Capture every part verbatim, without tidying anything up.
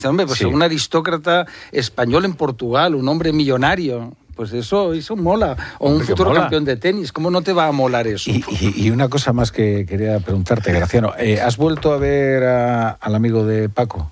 Hombre, pues sí. Un aristócrata español en Portugal, un hombre millonario. Pues eso, eso mola. O un futuro campeón de tenis. ¿Cómo no te va a molar eso? Y, y, y una cosa más que quería preguntarte, Graciano. Eh, ¿Has vuelto a ver a, al amigo de Paco?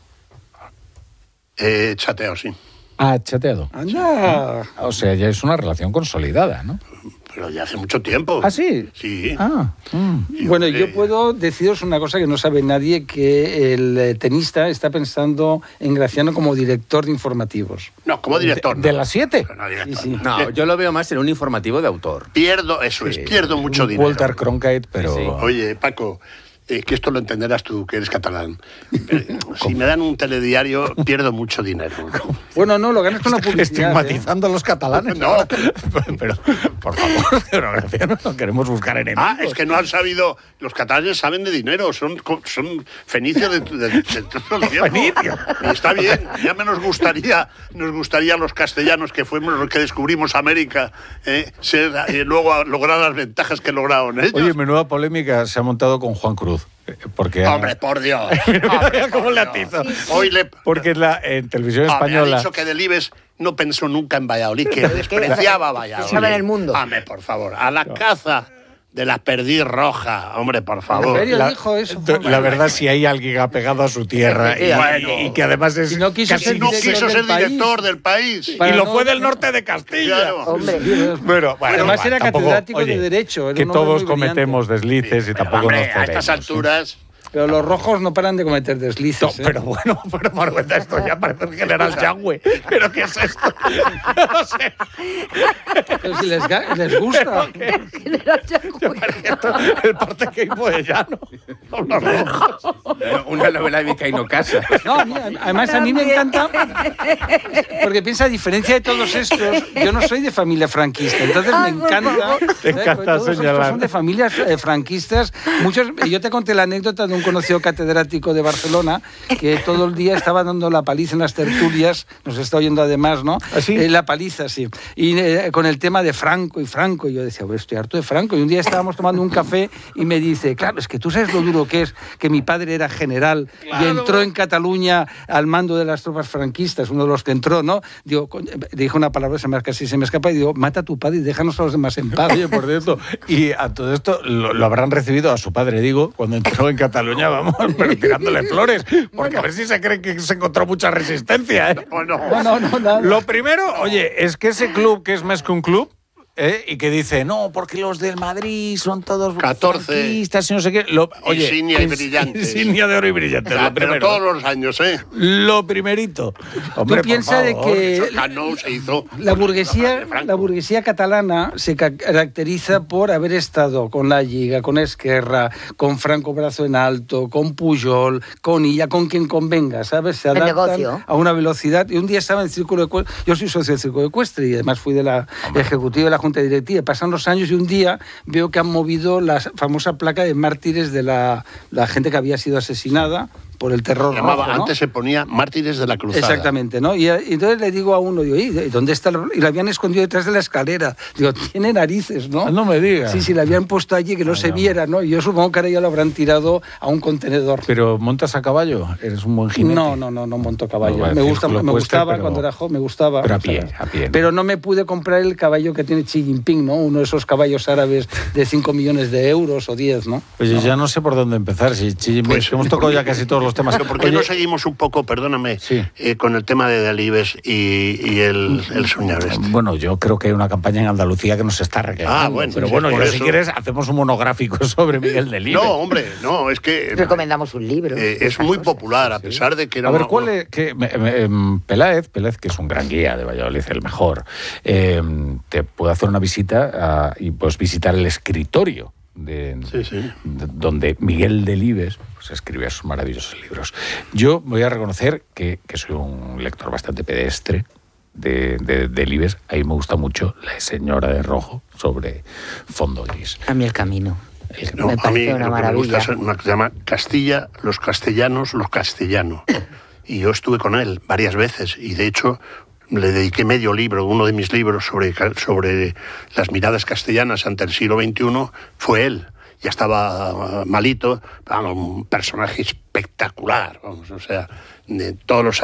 Eh, chateo, sí. Ah, chateado. ¡Anda! O sea, ya es una relación consolidada, ¿no? Pero ya hace mucho tiempo. ¿Ah, sí? Sí. Ah. Mm. Bueno, yo eh... puedo deciros una cosa que no sabe nadie, que el tenista está pensando en Graciano como director de informativos. No, como director. ¿De, no. de las siete? No, director, sí, sí. no. no, yo lo veo más en un informativo de autor. Pierdo, eso sí, es, pierdo mucho dinero. Walter Cronkite, pero... Sí. Oye, Paco... Eh, que esto lo entenderás tú, que eres catalán. Eh, si me dan un telediario, pierdo mucho dinero. Bueno, no, lo ganas con la publicidad. Estigmatizando ¿eh? a los catalanes. No. Pero, pero, por favor, pero Graciano, no queremos buscar enemigos. Ah, es que no han sabido... Los catalanes saben de dinero, son, son fenicios de, de, de, de todo el tiempo. Fenicio. Y está bien, ya me nos gustaría, nos gustaría a los castellanos, que fuimos los que descubrimos América, eh, ser, eh, luego lograr las ventajas que lograron ellos. Oye, menuda polémica se ha montado con Juan Cruz. Porque Hombre, por Dios. Mira cómo le atizo. Hoy le... Porque la, en televisión ah, española... me ha dicho que Delibes no pensó nunca en Valladolid, que despreciaba Valladolid. Pensaba en el mundo. Hombre, por favor, a la no. caza de la perdiz roja, hombre, por favor. ¿En serio la, dijo eso? La verdad, si hay alguien apegado a su tierra y, bueno, y que además es... y no quiso casi ser, no quiso ser director del país. Y lo fue del norte de Castilla. Claro. Hombre. Bueno, bueno, además era tampoco, catedrático oye, de Derecho. Que todos cometemos deslices sí, y tampoco hombre, nos cedemos. a estas alturas... ¿eh? Pero los rojos no paran de cometer deslices. No, ¿eh? pero bueno, pero Margueta, esto ya parece el general Yagüe. ¿Pero qué es esto? No sé. Pero si les, les gusta. El general Yagüe. El parte que hizo de llano. Los rojos. Una novela de Vicaíno Casa. No, mira, además a mí me encanta, porque piensa, a diferencia de todos estos, yo no soy de familia franquista, entonces me encanta. Te encanta todos señalar. estos son de familias eh, franquistas. Muchos, yo te conté la anécdota de un conocido catedrático de Barcelona que todo el día estaba dando la paliza en las tertulias, nos está oyendo además, ¿no? ¿Ah, sí? Eh, la paliza, sí. Y eh, con el tema de Franco y Franco, y yo decía, estoy harto de Franco. Y un día estábamos tomando un café y me dice, claro, es que tú sabes lo duro que es que mi padre era general, claro, y entró en Cataluña al mando de las tropas franquistas, uno de los que entró, ¿no? Digo, dijo una palabra, se me, casi se me escapa, y digo, mata a tu padre y déjanos a los demás en paz. Oye, por cierto, y a todo esto lo, lo habrán recibido a su padre, digo, cuando entró en Cataluña, vamos, pero tirándole flores, porque bueno, a ver si se cree que se encontró mucha resistencia, ¿eh? No, no, no, no, no nada. Lo primero, oye, es que ese club que es más que un club, ¿eh? Y que dice, no, porque los del Madrid son todos catorce y no sé qué. Lo, oye, insignia y brillantes. Insignia de oro y brillantes. Claro, lo primero. pero todos los años, ¿eh? Lo primerito. Hombre, tú piensas de que Cano se hizo la burguesía, la burguesía catalana se caracteriza por haber estado con la Lliga, con Esquerra, con Franco Brazo en Alto, con Pujol, con Illa, con quien convenga, ¿sabes? Se adaptan a una velocidad. Y un día estaba en el Círculo Ecuestre, yo soy socio del Círculo Ecuestre y además fui de la Hombre. ejecutiva de la Junta directiva. Pasan los años y un día veo que han movido la famosa placa de mártires de la, la gente que había sido asesinada por el terror llamaba, rojo, ¿no? Antes se ponía Mártires de la Cruzada. Exactamente, ¿no? Y, y entonces le digo a uno, digo, ¿y dónde está? El... Y la habían escondido detrás de la escalera. Digo, tiene narices, ¿no? No me digas. Sí, sí, la habían puesto allí que no Ay, se viera, ¿no? Y yo supongo que ahora ya lo habrán tirado a un contenedor. ¿Pero montas a caballo? ¿Eres un buen jinete? No, no, no, no monto a caballo. No, me gusta, me gustaba pero... cuando era joven, me gustaba. Pero a pie, o sea, a pie. Pero no me pude comprar el caballo que tiene Xi Jinping, ¿no? Uno de esos caballos árabes de cinco millones de euros o diez, ¿no? Pues no. ya no sé por dónde empezar. Si Xi Jinping, pues, hemos tocado ya casi todos los temas. Pero ¿por qué Oye, no seguimos un poco, perdóname, sí. eh, con el tema de Delibes y, y el, el soñar este? Bueno, yo creo que hay una campaña en Andalucía que nos está reclamando. Ah, bueno. Pero Sí, bueno, yo, eso... si quieres, hacemos un monográfico sobre Miguel Delibes. No, hombre, no, es que... Recomendamos un libro. Eh, es muy cosas. popular, a pesar de que era... A ver, una... ¿cuál es? Que, me, me, Peláez, Peláez, que es un gran guía de Valladolid, el mejor, eh, te puede hacer una visita a, y pues visitar el escritorio De, sí, sí. de, donde Miguel Delibes pues, escribía sus maravillosos libros. Yo voy a reconocer que, que soy un lector bastante pedestre de, de, de Delibes. A mí me gusta mucho La señora de rojo sobre fondo gris. A mí El camino. El, no, me parece a mí una lo maravilla. Que me gusta es una que se llama Castilla, los castellanos, los castellanos. Y yo estuve con él varias veces y de hecho le dediqué medio libro, uno de mis libros sobre, sobre las miradas castellanas ante el siglo veintiuno, fue él. Ya estaba malito, un personaje espectacular, vamos, o sea, de todos los